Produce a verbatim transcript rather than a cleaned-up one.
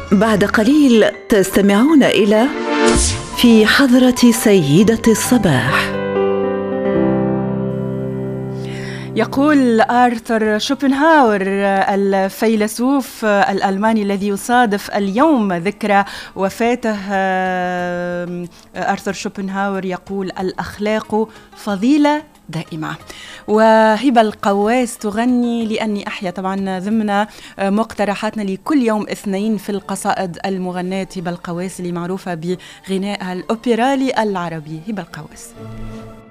بعد قليل تستمعون إلى في حضرة سيدة الصباح. يقول آرثر شوبنهاور الفيلسوف الألماني الذي يصادف اليوم ذكرى وفاته، آرثر شوبنهاور يقول: الأخلاق فضيلة دائمة. وهبة القواس تغني لأني أحيا، طبعا ضمن مقترحاتنا لكل يوم اثنين في القصائد المغناة. هبة القواس اللي معروفة بغنائها الأوبرالي العربي. هبة القواس.